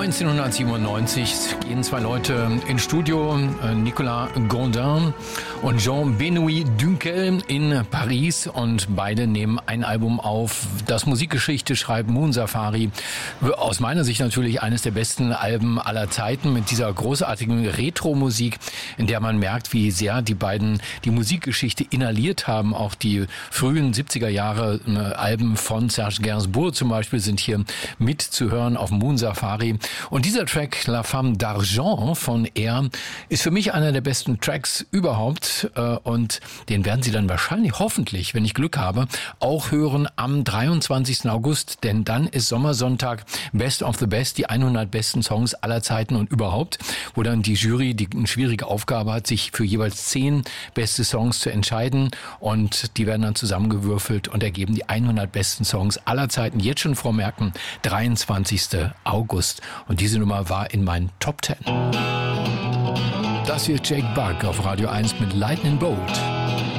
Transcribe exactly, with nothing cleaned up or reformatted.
neunzehnhundertsiebenundneunzig gehen zwei Leute ins Studio, Nicolas Gondin und Jean-Benoît Dunkel in Paris, und beide nehmen ein Album auf, das Musikgeschichte schreibt, Moon Safari. Aus meiner Sicht natürlich eines der besten Alben aller Zeiten mit dieser großartigen Retro-Musik, in der man merkt, wie sehr die beiden die Musikgeschichte inhaliert haben. Auch die frühen siebziger Jahre Alben von Serge Gainsbourg zum Beispiel sind hier mitzuhören auf Moon Safari. Und dieser Track La Femme d'Argent von Air ist für mich einer der besten Tracks überhaupt, und den werden Sie dann wahrscheinlich, hoffentlich, wenn ich Glück habe, auch hören am dreiundzwanzigsten August, denn dann ist Sommersonntag Best of the Best, die hundert besten Songs aller Zeiten und überhaupt, wo dann die Jury die eine schwierige Aufgabe hat, sich für jeweils zehn beste Songs zu entscheiden, und die werden dann zusammengewürfelt und ergeben die hundert besten Songs aller Zeiten. Jetzt schon vormerken, dreiundzwanzigsten August. Und diese Nummer war in meinen Top Ten. Das hier ist Jake Bugg auf Radio eins mit Lightning Bolt.